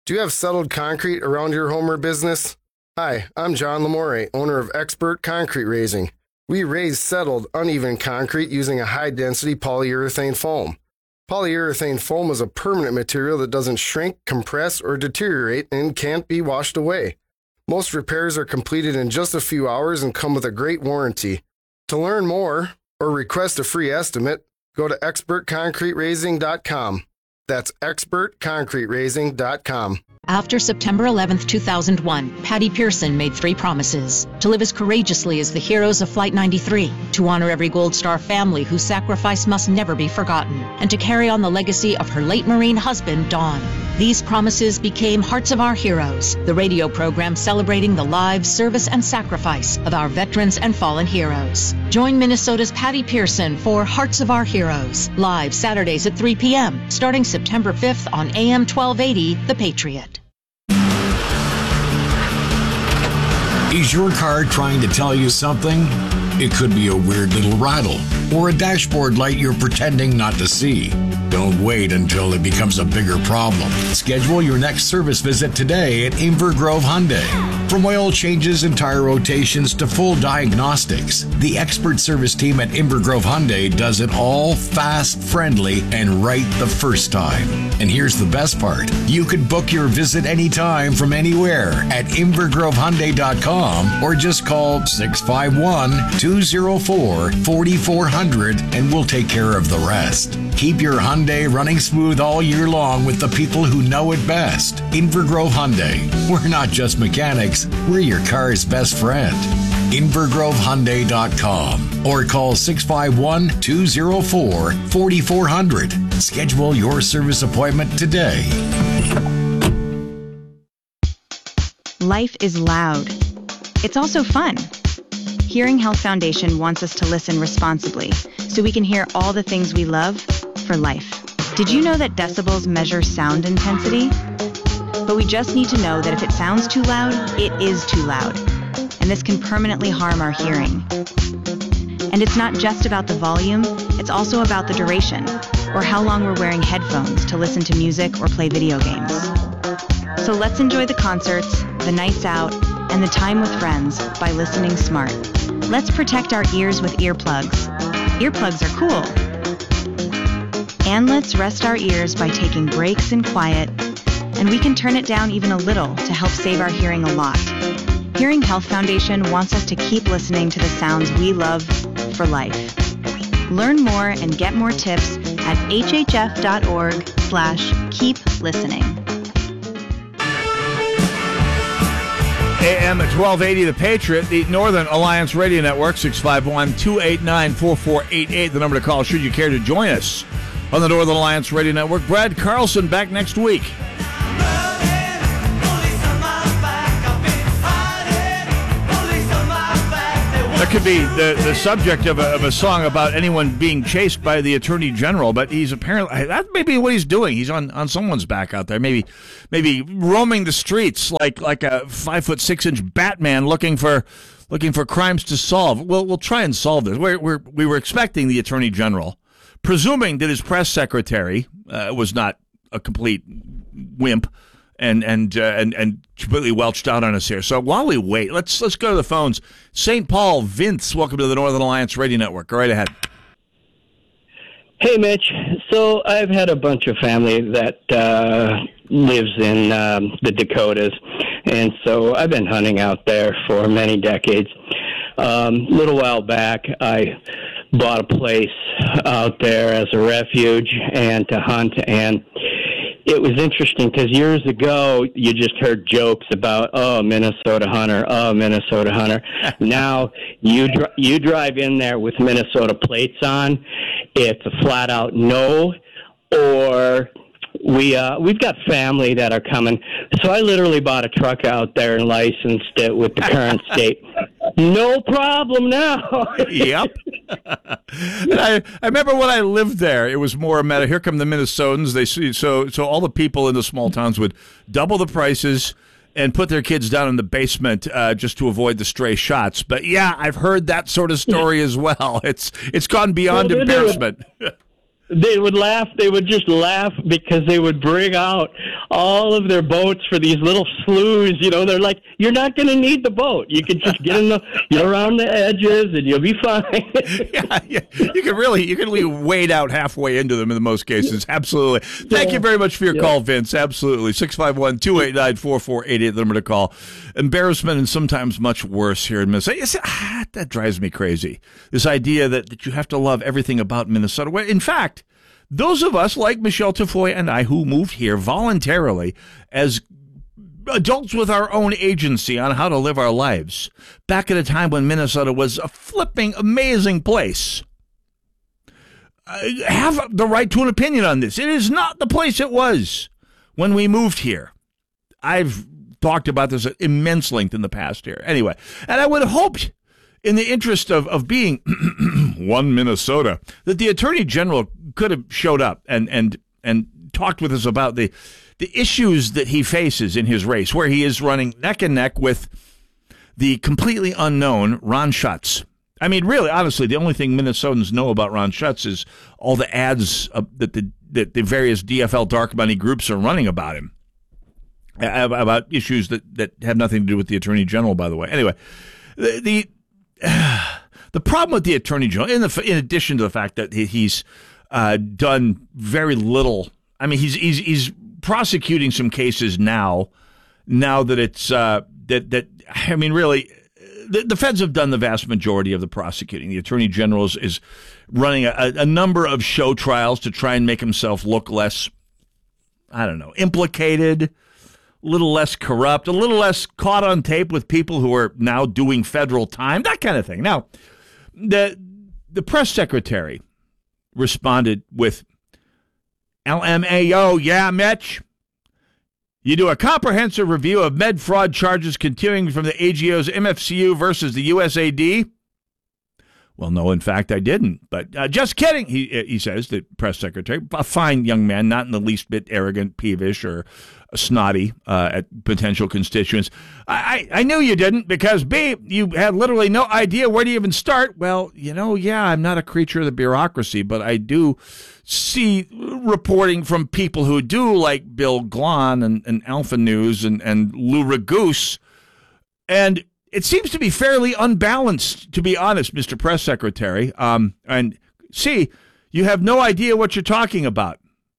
Do you have settled concrete around your home or business? Hi, I'm John Lamore, owner of Expert Concrete Raising. We raise settled, uneven concrete using a high-density polyurethane foam. Polyurethane foam is a permanent material that doesn't shrink, compress, or deteriorate and can't be washed away. Most repairs are completed in just a few hours and come with a great warranty. To learn more or request a free estimate, go to expertconcreteraising.com. That's expertconcreteraising.com. After September 11, 2001, Patty Pearson made 3 promises: to live as courageously as the heroes of Flight 93, to honor every Gold Star family whose sacrifice must never be forgotten, and to carry on the legacy of her late Marine husband, Don. These promises became Hearts of Our Heroes, the radio program celebrating the lives, service, and sacrifice of our veterans and fallen heroes. Join Minnesota's Patty Pearson for Hearts of Our Heroes, live Saturdays at 3 p.m., starting September 5th on AM 1280, The Patriot. Is your car trying to tell you something? It could be a weird little rattle or a dashboard light you're pretending not to see. Don't wait until it becomes a bigger problem. Schedule your next service visit today at Inver Grove Hyundai. From oil changes and tire rotations to full diagnostics, the expert service team at Inver Grove Hyundai does it all fast, friendly, and right the first time. And here's the best part. You can book your visit anytime from anywhere at invergrovehyundai.com or just call 651-204-4400 and we'll take care of the rest. Keep your Hyundai running smooth all year long with the people who know it best. Inver Grove Hyundai. We're not just mechanics, we're your car's best friend. invergrovehyundai.com or call 651-204-4400. Schedule your service appointment today. Life is loud. It's also fun. Hearing Health Foundation wants us to listen responsibly so we can hear all the things we love for life. Did you know that decibels measure sound intensity? But we just need to know that if it sounds too loud, it is too loud. And this can permanently harm our hearing. And it's not just about the volume, it's also about the duration, or how long we're wearing headphones to listen to music or play video games. So let's enjoy the concerts, the nights out, and the time with friends by listening smart. Let's protect our ears with earplugs. Earplugs are cool. And let's rest our ears by taking breaks in quiet, and we can turn it down even a little to help save our hearing a lot. Hearing Health Foundation wants us to keep listening to the sounds we love for life. Learn more and get more tips at hhf.org/keep listening. AM at 1280, The Patriot, the Northern Alliance Radio Network, 651-289-4488, the number to call should you care to join us on the Northern Alliance Radio Network. Brad Carlson back next week. That could be the subject of a song about anyone being chased by the Attorney General, but he's apparently, that may be what he's doing. He's on someone's back out there, maybe roaming the streets like a 5'6" Batman looking for crimes to solve. We'll try and solve this. We were expecting the Attorney General, presuming that his press secretary was not a complete wimp and completely welched out on us here. So while we wait, let's go to the phones. St. Paul, Vince, welcome to the Northern Alliance Radio Network. Go right ahead. Hey, Mitch. So I've had a bunch of family that lives in the Dakotas, and so I've been hunting out there for many decades. A little while back, I bought a place out there as a refuge and to hunt, and it was interesting because years ago you just heard jokes about, oh, Minnesota hunter. Now you drive in there with Minnesota plates on, it's a flat out no, or we've got family that are coming. So I literally bought a truck out there and licensed it with the current state. No problem now. Yep. I remember when I lived there, it was more a matter, here come the Minnesotans. They see, so all the people in the small towns would double the prices and put their kids down in the basement just to avoid the stray shots. But yeah, I've heard that sort of story as well. It's gone beyond embarrassment. They would laugh. They would just laugh because they would bring out all of their boats for these little sloughs. They're like, you're not going to need the boat. You can just get in around the edges and you'll be fine. yeah. You can really wade out halfway into them in most cases. Absolutely. Thank you very much for your call, Vince. Absolutely. 651-289-4488, the number to call. Embarrassment and sometimes much worse here in Minnesota. That drives me crazy. This idea that you have to love everything about Minnesota. Well, in fact, those of us like Michelle Tafoya and I who moved here voluntarily as adults with our own agency on how to live our lives back at a time when Minnesota was a flipping amazing place, have the right to an opinion on this. It is not the place it was when we moved here. I've talked about this at immense length in the past here. Anyway, and I would have hoped, in the interest of being one Minnesota, that the Attorney General could have showed up and talked with us about the issues that he faces in his race, where he is running neck and neck with the completely unknown Ron Schutz. I mean, really, honestly, the only thing Minnesotans know about Ron Schutz is all the ads that the various DFL dark money groups are running about him, about issues that have nothing to do with the Attorney General, by the way. Anyway, the problem with the Attorney General, in addition to the fact that he's done very little, I mean, he's prosecuting some cases now that it's that I mean, really, the feds have done the vast majority of the prosecuting. The Attorney General is running a number of show trials to try and make himself look less, I don't know, implicated, a little less corrupt, a little less caught on tape with people who are now doing federal time, that kind of thing. Now, the press secretary responded with, LMAO, yeah, Mitch. You do a comprehensive review of med fraud charges continuing from the AGO's MFCU versus the USAD? Well, no, in fact, I didn't. But just kidding, he says, the press secretary. A fine young man, not in the least bit arrogant, peevish, or snotty at potential constituents. I knew you didn't because, B, you had literally no idea where to even start. Well, yeah, I'm not a creature of the bureaucracy, but I do see reporting from people who do, like Bill Glahn and Alpha News and Lou Ragoose, and it seems to be fairly unbalanced, to be honest, Mr. Press Secretary. And see, you have no idea what you're talking about.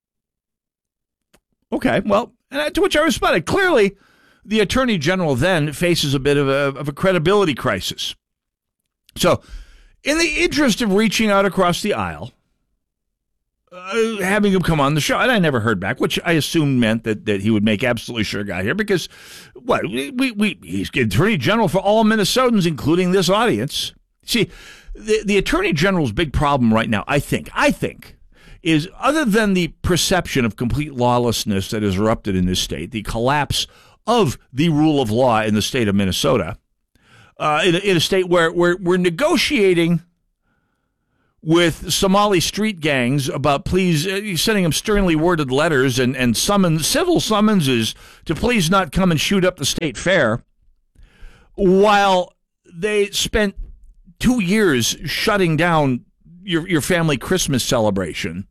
Okay, well, and to which I responded. Clearly, the Attorney General then faces a bit of a credibility crisis. So, in the interest of reaching out across the aisle, having him come on the show, and I never heard back, which I assumed meant that he would make absolutely sure got here, because he's Attorney General for all Minnesotans, including this audience. See, the Attorney General's big problem right now, I think, is, other than the perception of complete lawlessness that has erupted in this state, the collapse of the rule of law in the state of Minnesota, in a state where we're negotiating with Somali street gangs about sending them sternly worded letters and civil summonses to please not come and shoot up the state fair, while they spent 2 years shutting down your family Christmas celebration.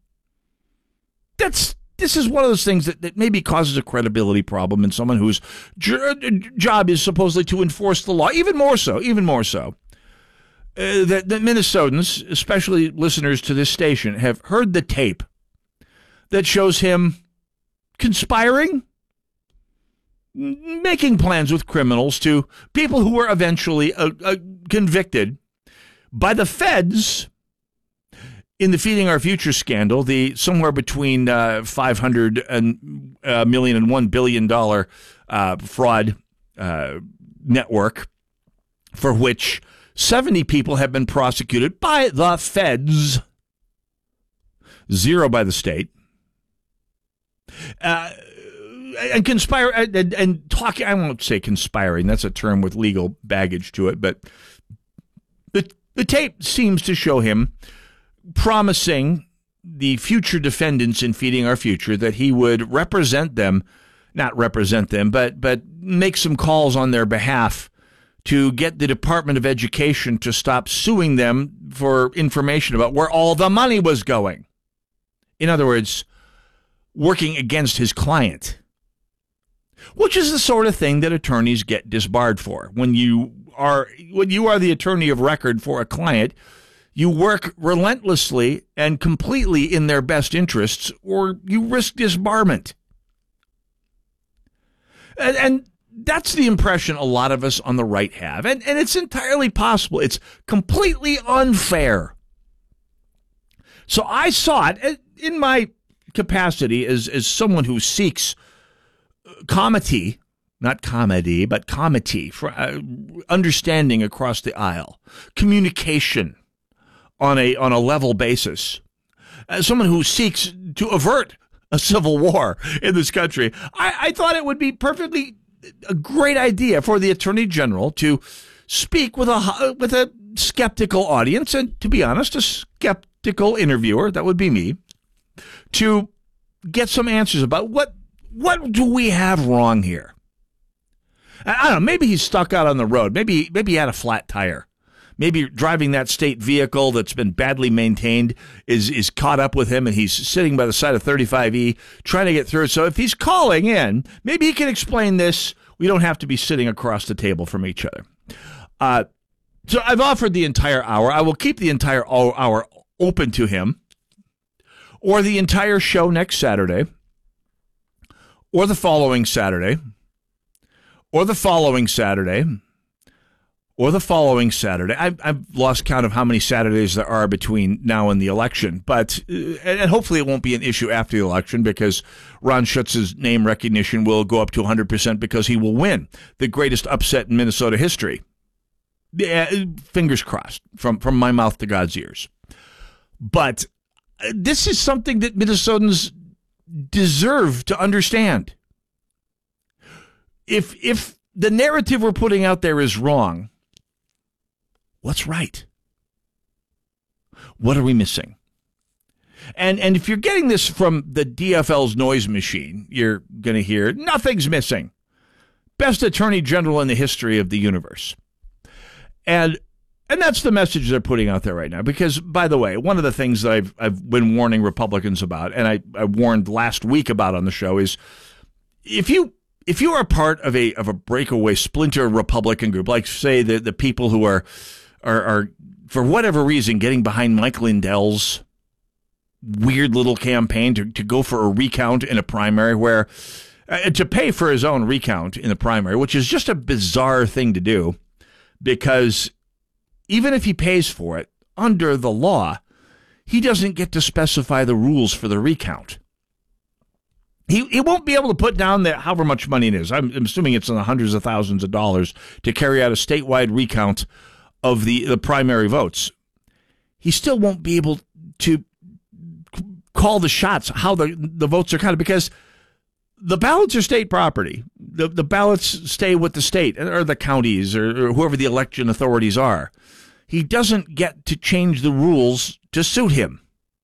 This is one of those things that maybe causes a credibility problem in someone whose job is supposedly to enforce the law, even more so. That Minnesotans, especially listeners to this station, have heard the tape that shows him conspiring, making plans with criminals, to people who were eventually convicted by the feds in the Feeding Our Future scandal, the somewhere between $500 million and $1 billion fraud network, for which 70 people have been prosecuted by the feds, 0 by the state, and conspire and talking. I won't say conspiring; that's a term with legal baggage to it. But the tape seems to show him promising the future defendants in Feeding Our Future that he would represent them, not represent them, but make some calls on their behalf to get the Department of Education to stop suing them for information about where all the money was going. In other words, working against his client. which is the sort of thing that attorneys get disbarred for. When you are the attorney of record for a client, you work relentlessly and completely in their best interests, or you risk disbarment. And that's the impression a lot of us on the right have. And it's entirely possible. It's completely unfair. So I saw it in my capacity as someone who seeks comity, not comedy, but comity, for understanding across the aisle, communication on a level basis. As someone who seeks to avert a civil war in this country, I thought it would be perfectly a great idea for the Attorney General to speak with a skeptical audience, and to be honest, a skeptical interviewer, that would be me, to get some answers about what do we have wrong here. I don't know, maybe he's stuck out on the road. Maybe he had a flat tire. Maybe driving that state vehicle that's been badly maintained is caught up with him, and he's sitting by the side of 35E trying to get through. So if he's calling in, maybe he can explain this. We don't have to be sitting across the table from each other. So I've offered the entire hour. I will keep the entire hour open to him, or the entire show next Saturday, or the following Saturday, or the following Saturday, or the following Saturday. I've lost count of how many Saturdays there are between now and the election, but and hopefully it won't be an issue after the election, because Ron Schutz's name recognition will go up to 100% because he will win the greatest upset in Minnesota history. Yeah, fingers crossed from my mouth to God's ears. But this is something that Minnesotans deserve to understand. If the narrative we're putting out there is wrong, what's right? What are we missing? And if you're getting this from the DFL's noise machine, you're going to hear nothing's missing. Best attorney general in the history of the universe. And that's the message they're putting out there right now. Because, by the way, one of the things that I've been warning Republicans about, and I warned last week about on the show, is if you are part of a breakaway splinter Republican group, like say the people who are for whatever reason getting behind Mike Lindell's weird little campaign to go for a recount in a primary, where to pay for his own recount in the primary, which is just a bizarre thing to do, because even if he pays for it under the law, he doesn't get to specify the rules for the recount. He won't be able to put down however much money it is. I'm assuming it's in the hundreds of thousands of dollars to carry out a statewide recount of the primary votes. He still won't be able to call the shots, how the votes are counted, because the ballots are state property. The ballots stay with the state or the counties or whoever the election authorities are. He doesn't get to change the rules to suit him.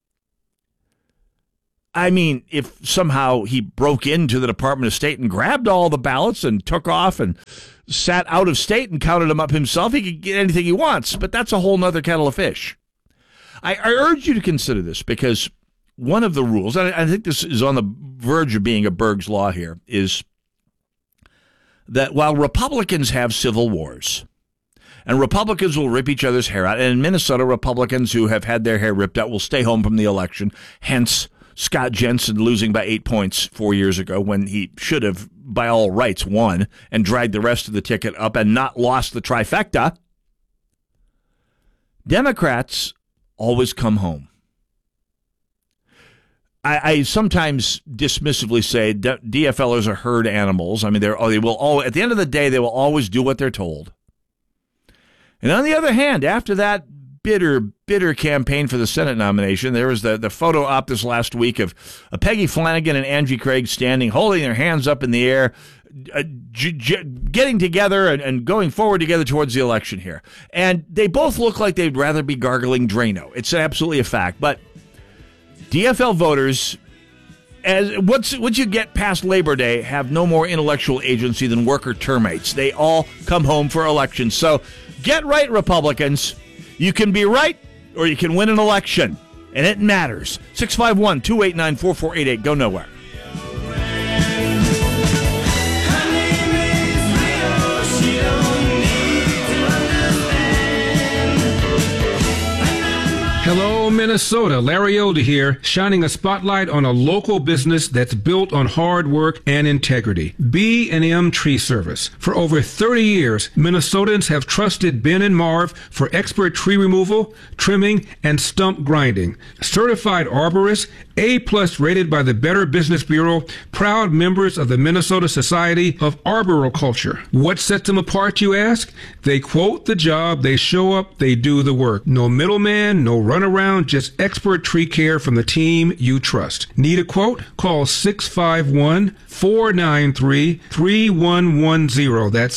I mean, if somehow he broke into the Department of State and grabbed all the ballots and took off and sat out of state and counted them up himself, he could get anything he wants, but that's a whole nother kettle of fish. I urge you to consider this, because one of the rules, and I think this is on the verge of being a Berg's Law here, is that while Republicans have civil wars, and Republicans will rip each other's hair out, and in Minnesota, Republicans who have had their hair ripped out will stay home from the election, hence Scott Jensen losing by 8 points 4 years ago, when he should have, by all rights, won and dragged the rest of the ticket up and not lost the trifecta. Democrats always come home. I sometimes dismissively say DFLers are herd animals. I mean, they will all, at the end of the day, they will always do what they're told. And on the other hand, after that bitter campaign for the Senate nomination, there was the photo op this last week of Peggy Flanagan and Angie Craig standing, holding their hands up in the air, getting together and going forward together towards the election here. And they both look like they'd rather be gargling Drano. It's absolutely a fact. But DFL voters, once you get past Labor Day, have no more intellectual agency than worker termites. They all come home for elections. So get right, Republicans. You can be right, or you can win an election, and it matters. 651-289-4488. Go nowhere. Minnesota, Larry Older here, shining a spotlight on a local business that's built on hard work and integrity. B&M Tree Service. For over 30 years, Minnesotans have trusted Ben and Marv for expert tree removal, trimming, and stump grinding. Certified arborists, A+ rated by the Better Business Bureau, proud members of the Minnesota Society of Arboriculture. What sets them apart, you ask? They quote the job, they show up, they do the work. No middleman, no runaround, just expert tree care from the team you trust. Need a quote? Call 651-493-3110. That's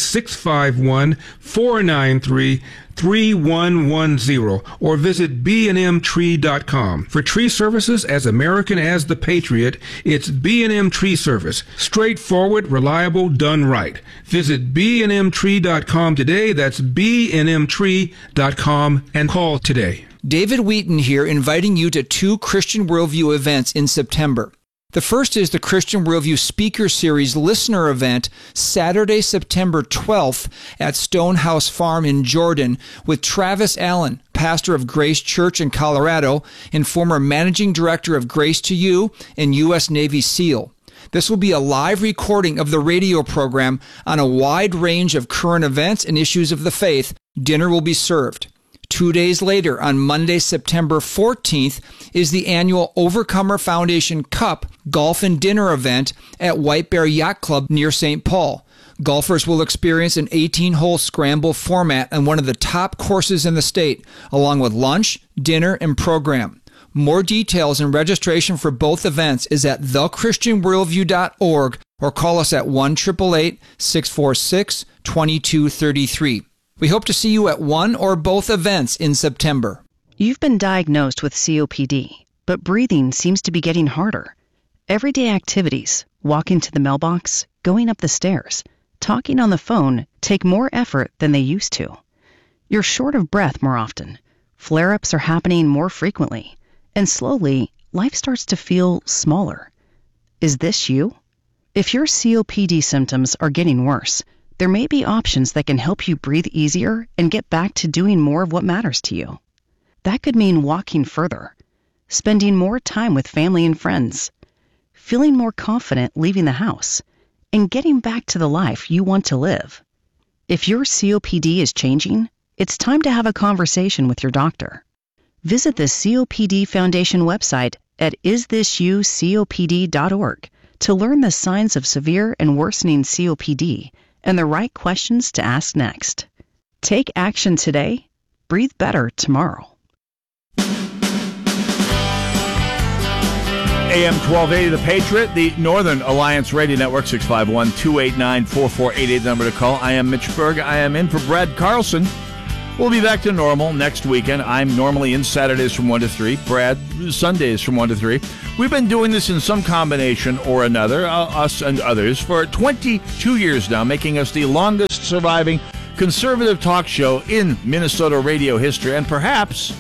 651-493-3110, or visit bnmtree.com. For tree services as American as the Patriot, it's B&M Tree Service. Straightforward, reliable, done right. Visit bnmtree.com today. That's bnmtree.com, and call today. David Wheaton here, inviting you to 2 Christian Worldview events in September. The first is the Christian Worldview Speaker Series Listener Event, Saturday, September 12th at Stonehouse Farm in Jordan, with Travis Allen, pastor of Grace Church in Colorado and former managing director of Grace to You and U.S. Navy SEAL. This will be a live recording of the radio program on a wide range of current events and issues of the faith. Dinner will be served. 2 days later, on Monday, September 14th, is the annual Overcomer Foundation Cup Golf and Dinner event at White Bear Yacht Club near St. Paul. Golfers will experience an 18-hole scramble format on one of the top courses in the state, along with lunch, dinner, and program. More details and registration for both events is at thechristianworldview.org, or call us at 1-888-646-2233. We hope to see you at one or both events in September. You've been diagnosed with COPD, but breathing seems to be getting harder. Everyday activities, walking to the mailbox, going up the stairs, talking on the phone, take more effort than they used to. You're short of breath more often. Flare-ups are happening more frequently. And slowly, life starts to feel smaller. Is this you? If your COPD symptoms are getting worse, there may be options that can help you breathe easier and get back to doing more of what matters to you. That could mean walking further, spending more time with family and friends, feeling more confident leaving the house, and getting back to the life you want to live. If your COPD is changing, it's time to have a conversation with your doctor. Visit the COPD Foundation website at isthisyoucopd.org to learn the signs of severe and worsening COPD and the right questions to ask next. Take action today. Breathe better tomorrow. AM 1280, The Patriot, the Northern Alliance Radio Network, 651-289-4488, the number to call. I am Mitch Berg. I am in for Brad Carlson. We'll be back to normal next weekend. I'm normally in Saturdays from 1 to 3. Brad, Sundays from 1 to 3. We've been doing this in some combination or another, us and others, for 22 years now, making us the longest surviving conservative talk show in Minnesota radio history. And perhaps,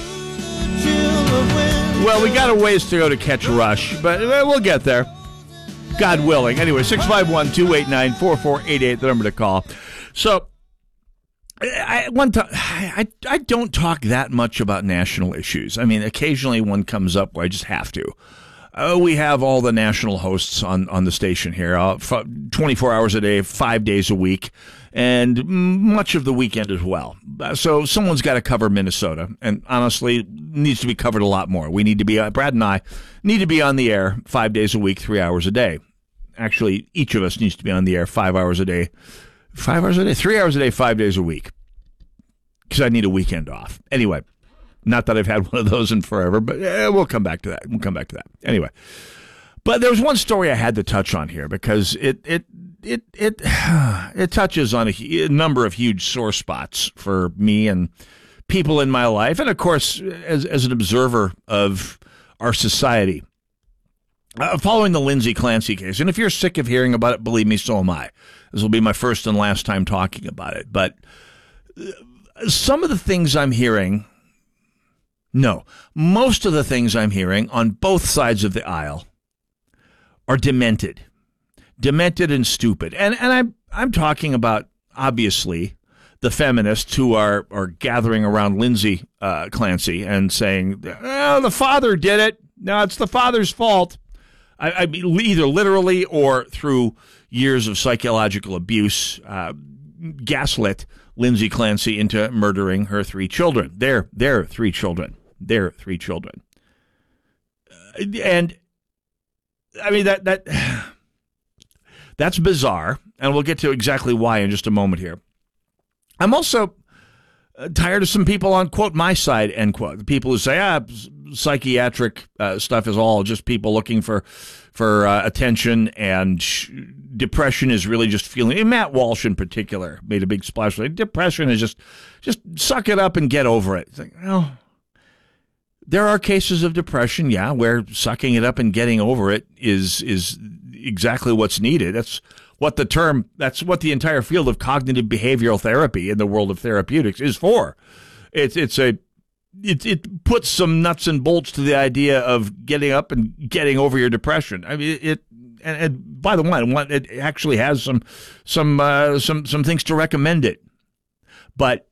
well, we got a ways to go to catch Rush, but we'll get there, God willing. Anyway, 651-289-4488, the number to call. So, I don't talk that much about national issues. I mean, occasionally one comes up where I just have to. We have all the national hosts on the station here, 24 hours a day, 5 days a week, and much of the weekend as well. So someone's got to cover Minnesota, and honestly, needs to be covered a lot more. We need to be, Brad and I need to be on the air 5 days a week, 3 hours a day. Actually, each of us needs to be on the air 5 hours a day. 5 hours a day, 3 hours a day, 5 days a week, because I need a weekend off. Anyway, not that I've had one of those in forever, but we'll come back to that. Anyway, but there was one story I had to touch on here because it touches on a number of huge sore spots for me and people in my life, and of course, as an observer of our society. Following the Lindsay Clancy case, and if you're sick of hearing about it, believe me, so am I. This will be my first and last time talking about it. But some of the things I'm hearing, most of the things I'm hearing on both sides of the aisle are demented and stupid. And I'm talking about, obviously, the feminists who are gathering around Lindsay Clancy and saying, oh, the father did it. No, it's the father's fault. I mean, either literally or through years of psychological abuse, gaslit Lindsay Clancy into murdering her 3 children. Their 3 children. Their 3 children. And I mean, that's bizarre, and we'll get to exactly why in just a moment here. I'm also tired of some people on, quote, my side, end quote. The people who say, psychiatric stuff is all just people looking for attention, and depression is really just feeling. And Matt Walsh in particular made a big splash. Like, depression is just suck it up and get over it. It's like, well, there are cases of depression, yeah, where sucking it up and getting over it is exactly what's needed. That's what the entire field of cognitive behavioral therapy in the world of therapeutics is for. It puts some nuts and bolts to the idea of getting up and getting over your depression. I mean, and by the way, it actually has some things to recommend it. But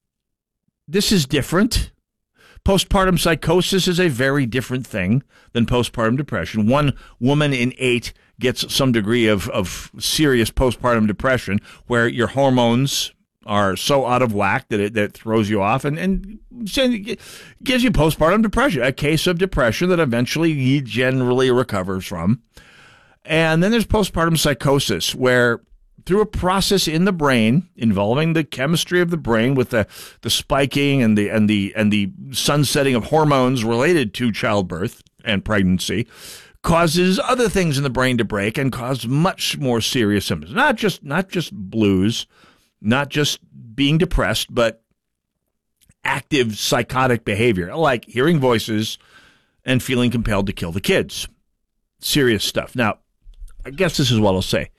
this is different. Postpartum psychosis is a very different thing than postpartum depression. 1 woman in 8 gets some degree of serious postpartum depression, where your hormones are so out of whack that it throws you off and gives you postpartum depression, a case of depression that eventually he generally recovers from. And then there's postpartum psychosis, where through a process in the brain involving the chemistry of the brain with the spiking and the sunsetting of hormones related to childbirth and pregnancy, causes other things in the brain to break and cause much more serious symptoms. Not just blues, not just being depressed, but active psychotic behavior, like hearing voices and feeling compelled to kill the kids. Serious stuff. Now, I guess this is what I'll say.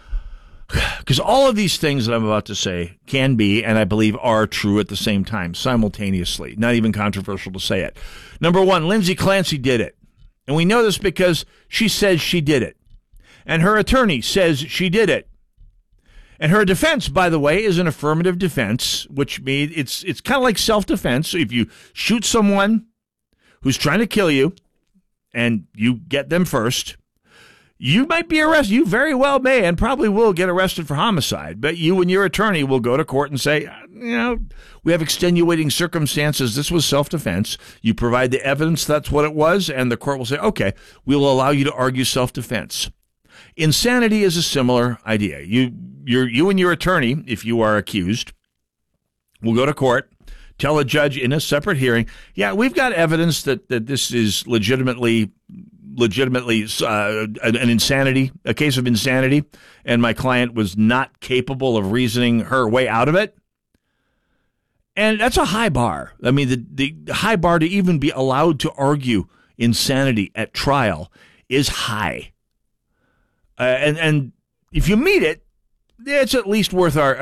Because all of these things that I'm about to say can be, and I believe are true at the same time, simultaneously. Not even controversial to say it. Number 1, Lindsay Clancy did it. And we know this because she says she did it. And her attorney says she did it. And her defense, by the way, is an affirmative defense, which means it's kind of like self-defense. So if you shoot someone who's trying to kill you and you get them first, you might be arrested. You very well may and probably will get arrested for homicide. But you and your attorney will go to court and say, we have extenuating circumstances. This was self-defense. You provide the evidence that's what it was, and the court will say, okay, we will allow you to argue self-defense. Insanity is a similar idea. You and your attorney, if you are accused, will go to court, tell a judge in a separate hearing, yeah, we've got evidence that this is legitimately an insanity, a case of insanity, and my client was not capable of reasoning her way out of it. And that's a high bar. I mean, the high bar to even be allowed to argue insanity at trial is high. And if you meet it, it's at least worth our